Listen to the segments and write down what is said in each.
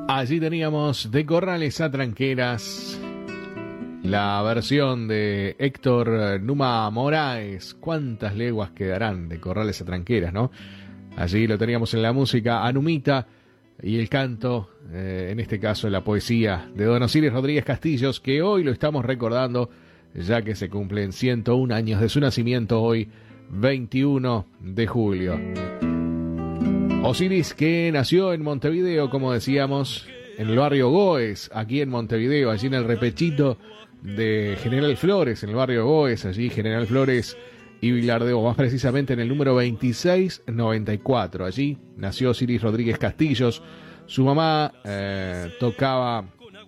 Allí teníamos de Corrales a Tranqueras la versión de Héctor Numa Moraes. ¿Cuántas leguas quedarán de Corrales a Tranqueras, no? Allí lo teníamos en la música a Numita y el canto, en este caso la poesía de Don Osiris Rodríguez Castillos, que hoy lo estamos recordando ya que se cumplen 101 años de su nacimiento hoy, 21 de julio. Osiris, que nació en Montevideo, como decíamos, en el barrio Goes, aquí en Montevideo, allí en el repechito de General Flores, en el barrio Goes, allí General Flores y Vilardeo, más precisamente en el número 2694. Allí nació Osiris Rodríguez Castillos. Su mamá tocaba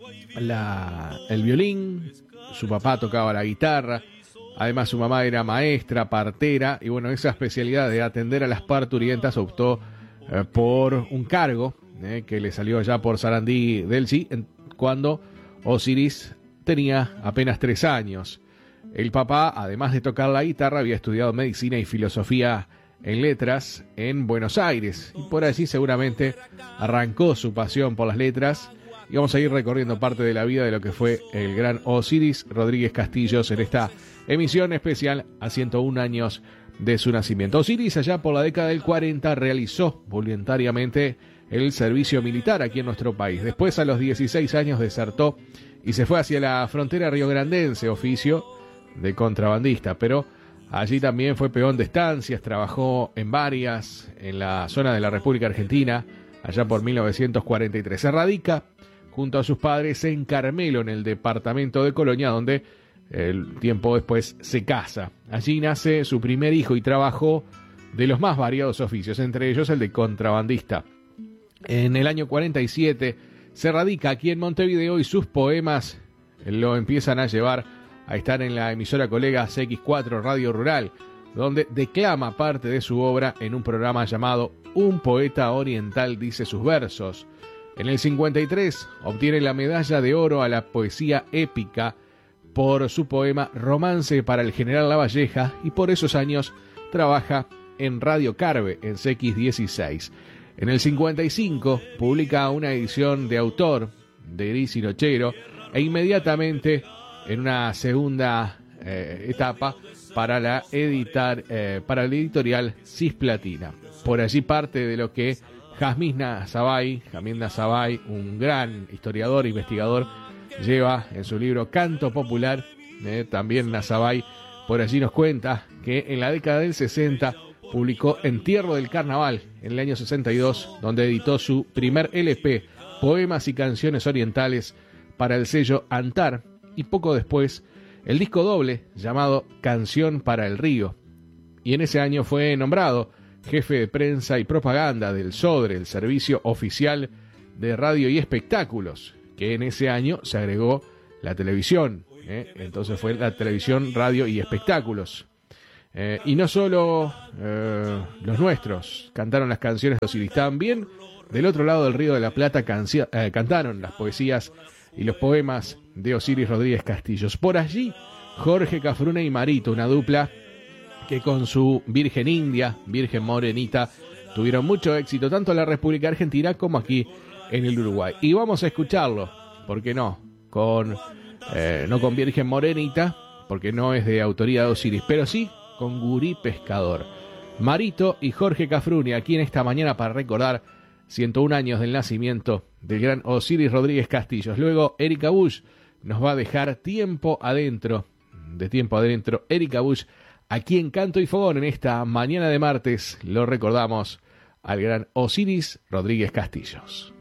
el violín, su papá tocaba la guitarra. Además, su mamá era maestra, partera, y bueno, esa especialidad de atender a las parturientas optó por un cargo que le salió allá por Sarandí del Sí, cuando Osiris tenía apenas 3 años. El papá, además de tocar la guitarra, había estudiado medicina y filosofía en letras en Buenos Aires, y por allí seguramente arrancó su pasión por las letras. Y vamos a ir recorriendo parte de la vida de lo que fue el gran Osiris Rodríguez Castillos en esta emisión especial a 101 años de su nacimiento. Osiris, allá por la década del 40, realizó voluntariamente el servicio militar aquí en nuestro país. Después, a los 16 años, desertó y se fue hacia la frontera riograndense, oficio de contrabandista, pero allí también fue peón de estancias, trabajó en varias, en la zona de la República Argentina, allá por 1943. Se radica junto a sus padres en Carmelo, en el departamento de Colonia, donde el tiempo después se casa. Allí nace su primer hijo y trabajó de los más variados oficios, entre ellos el de contrabandista. En el año 47 se radica aquí en Montevideo y sus poemas lo empiezan a llevar a estar en la emisora colega CX4 Radio Rural, donde declama parte de su obra en un programa llamado Un poeta oriental dice sus versos. En el 53 obtiene la medalla de oro a la poesía épica por su poema Romance para el General Lavalleja, y por esos años trabaja en Radio Carve, en CX16. En el 55 publica una edición de autor de Gris y Nochero, e inmediatamente en una segunda etapa para el editorial Cisplatina. Por allí parte de lo que Jamín Nasabay, un gran historiador e investigador, lleva en su libro Canto Popular. También Nasabay por allí nos cuenta que en la década del 60 publicó Entierro del Carnaval en el año 62, donde editó su primer LP, Poemas y Canciones Orientales, para el sello Antar, y poco después el disco doble llamado Canción para el Río. Y en ese año fue nombrado jefe de prensa y propaganda del SODRE, el Servicio Oficial de Radio y Espectáculos, que en ese año se agregó la televisión. Entonces fue la televisión, radio y espectáculos. Y no solo los nuestros cantaron las canciones de Osiris, también del otro lado del Río de la Plata cantaron las poesías y los poemas de Osiris Rodríguez Castillos. Por allí, Jorge Cafrune y Marito, una dupla que con su Virgen India, Virgen Morenita, tuvieron mucho éxito tanto en la República Argentina como aquí en el Uruguay. Y vamos a escucharlo, ¿por qué no? No con Virgen Morenita, porque no es de autoría de Osiris, pero sí con Gurí Pescador. Marito y Jorge Cafrune aquí en esta mañana para recordar 101 años del nacimiento del gran Osiris Rodríguez Castillos. Luego Erika Bush nos va a dejar Tiempo Adentro, Erika Bush, aquí en Canto y Fogón. En esta mañana de martes lo recordamos al gran Osiris Rodríguez Castillos.